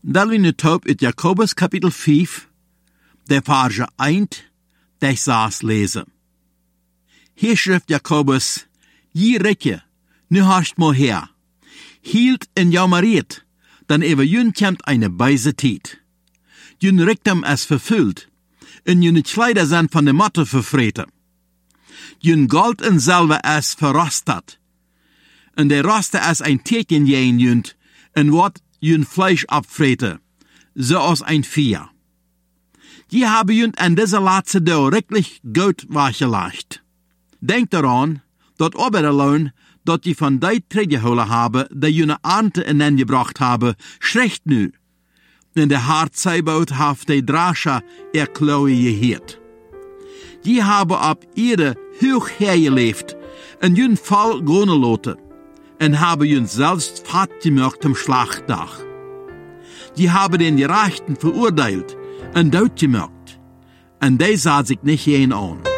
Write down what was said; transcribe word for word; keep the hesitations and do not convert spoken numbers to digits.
Dan we nu top uit Jakobus kapitel vijf, der Verse eins, der zes lezen. Hier schrift Jakobus, je retje, nu hast mo her. Hield en jou mariert, dan even jun komt eine beise tijd. Jun Rektum es verfüllt, en jun Kleider zijn van de Motte vervreten. Jun Gold en Silber es verrostet, en de roste es ein Teken jeen junt, en wat jun Fleisch abfrete, so als ein Vieh. Die haben junt an dieser laatste Dau rechtlich gut wachgelegt. Denk daran, dat Oberlohn, dat die van die teruggeholen haben, die june Ernte ineengebracht haben, schlecht nu. In der Hartzeitboot haft die Drascha er Chloe geheert. Die haben ab ihre hoch hergeleefd, en jun Fall gone loten, en haben jun selbst fat gemacht am Schlachtdag. Die haben den Gerechten verurteilt en dood gemacht, en die sah sich nicht jen an.